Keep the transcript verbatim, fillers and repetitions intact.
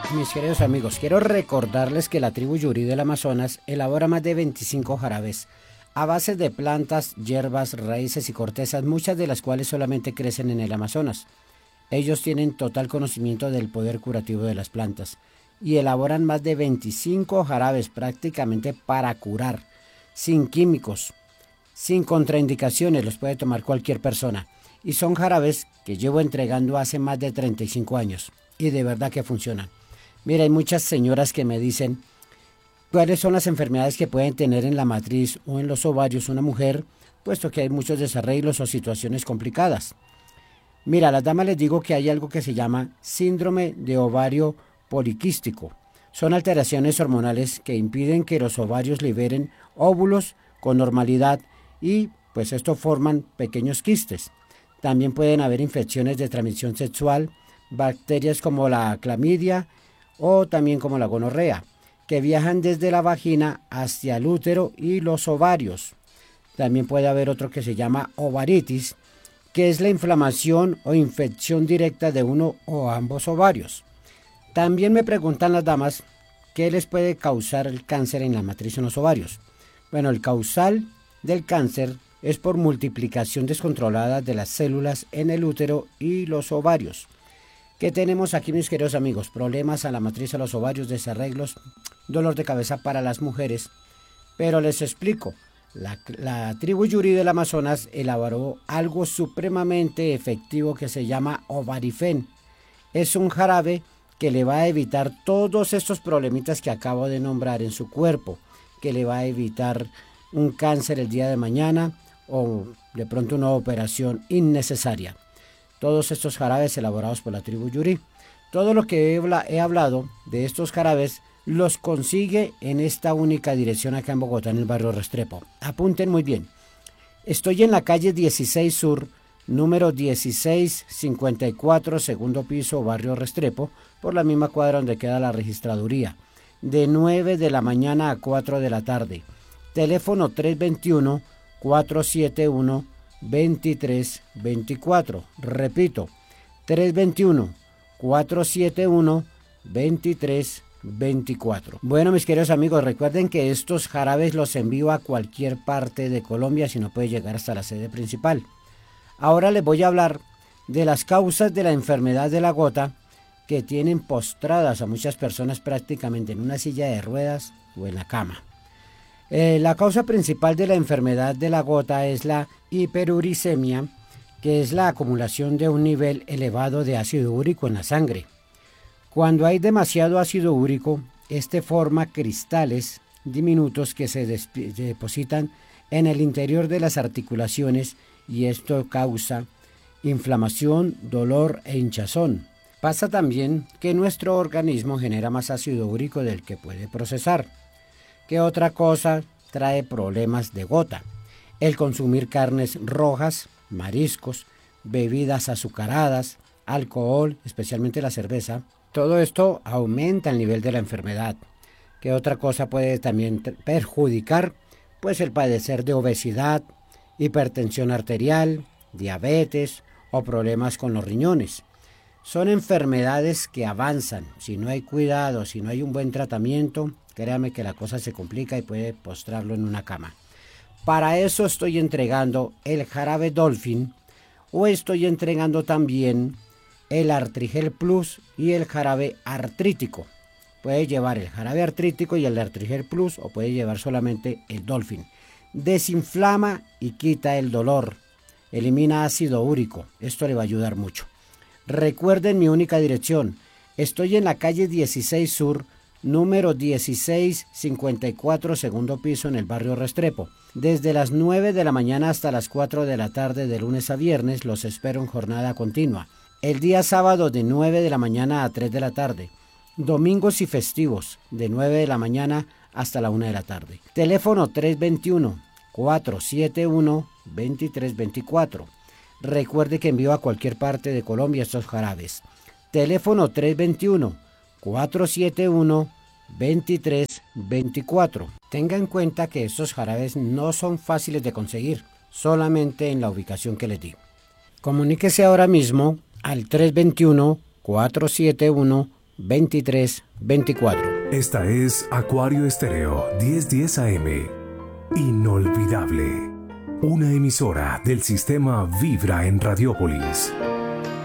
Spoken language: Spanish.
Mis queridos amigos, quiero recordarles que la tribu Yuri del Amazonas elabora más de veinticinco jarabes a base de plantas, hierbas, raíces y cortezas, muchas de las cuales solamente crecen en el Amazonas. Ellos tienen total conocimiento del poder curativo de las plantas y elaboran más de veinticinco jarabes prácticamente para curar, sin químicos, sin contraindicaciones, los puede tomar cualquier persona. Y son jarabes que llevo entregando hace más de treinta y cinco años y de verdad que funcionan. Mira, hay muchas señoras que me dicen cuáles son las enfermedades que pueden tener en la matriz o en los ovarios una mujer, puesto que hay muchos desarreglos o situaciones complicadas. Mira, a las damas les digo que hay algo que se llama síndrome de ovario poliquístico. Son alteraciones hormonales que impiden que los ovarios liberen óvulos con normalidad y pues esto forman pequeños quistes. También pueden haber infecciones de transmisión sexual, bacterias como la clamidia o también como la gonorrea, que viajan desde la vagina hacia el útero y los ovarios. También puede haber otro que se llama ovaritis, que es la inflamación o infección directa de uno o ambos ovarios. También me preguntan las damas qué les puede causar el cáncer en la matriz o en los ovarios. Bueno, el causal del cáncer es por multiplicación descontrolada de las células en el útero y los ovarios. ¿Qué tenemos aquí, mis queridos amigos? Problemas a la matriz, a los ovarios, desarreglos, dolor de cabeza para las mujeres. Pero les explico, la, la tribu Yuri del Amazonas elaboró algo supremamente efectivo que se llama Ovarifen. Es un jarabe que le va a evitar todos estos problemitas que acabo de nombrar en su cuerpo, que le va a evitar un cáncer el día de mañana o de pronto una operación innecesaria. Todos estos jarabes elaborados por la tribu Yuri. Todo lo que he, he hablado de estos jarabes los consigue en esta única dirección acá en Bogotá, en el barrio Restrepo. Apunten muy bien. Estoy en la calle dieciséis Sur, número dieciséis cincuenta y cuatro, segundo piso, barrio Restrepo, por la misma cuadra donde queda la registraduría. De nueve de la mañana a cuatro de la tarde. Teléfono tres dos uno, cuatro siete uno, veintitrés veinticuatro. Repito, tres dos uno, cuatro siete uno, veintitrés veinticuatro. Bueno, mis queridos amigos, recuerden que estos jarabes los envío a cualquier parte de Colombia, si no puede llegar hasta la sede principal. Ahora les voy a hablar de las causas de la enfermedad de la gota que tienen postradas a muchas personas prácticamente en una silla de ruedas o en la cama. Eh, la causa principal de la enfermedad de la gota es la hiperuricemia, que es la acumulación de un nivel elevado de ácido úrico en la sangre. Cuando hay demasiado ácido úrico, este forma cristales diminutos que se depositan en el interior de las articulaciones y esto causa inflamación, dolor e hinchazón. Pasa también que nuestro organismo genera más ácido úrico del que puede procesar. ¿Qué otra cosa trae problemas de gota? El consumir carnes rojas, mariscos, bebidas azucaradas, alcohol, especialmente la cerveza. Todo esto aumenta el nivel de la enfermedad. ¿Qué otra cosa puede también perjudicar? Pues el padecer de obesidad, hipertensión arterial, diabetes o problemas con los riñones. Son enfermedades que avanzan. Si no hay cuidado, si no hay un buen tratamiento, créame que la cosa se complica y puede postrarlo en una cama. Para eso estoy entregando el jarabe Dolphin o estoy entregando también el Artrigel Plus y el jarabe artrítico. Puede llevar el jarabe artrítico y el Artrigel Plus o puede llevar solamente el Dolphin. Desinflama y quita el dolor. Elimina ácido úrico. Esto le va a ayudar mucho. Recuerden mi única dirección. Estoy en la calle dieciséis Sur, número dieciséis cincuenta y cuatro, segundo piso, en el barrio Restrepo. Desde las nueve de la mañana hasta las cuatro de la tarde de lunes a viernes los espero en jornada continua. El día sábado de nueve de la mañana a tres de la tarde. Domingos y festivos de nueve de la mañana hasta la una de la tarde. Teléfono tres dos uno, cuatro siete uno, veintitrés veinticuatro. Recuerde que envío a cualquier parte de Colombia estos jarabes. Teléfono tres dos uno, cuatro siete uno, veintitrés veinticuatro. Tenga en cuenta que estos jarabes no son fáciles de conseguir, solamente en la ubicación que les di. Comuníquese ahora mismo al tres dos uno, cuatro siete uno, veintitrés veinticuatro. Esta es Acuario Estéreo diez diez A M. Inolvidable. Una emisora del sistema Vibra en Radiópolis.